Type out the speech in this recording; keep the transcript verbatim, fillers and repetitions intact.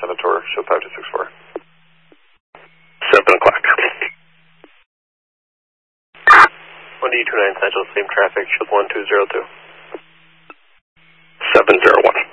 seven tour, show five two six four. seven o'clock. one D two nine Central, same traffic, show one two zero two. seven zero one.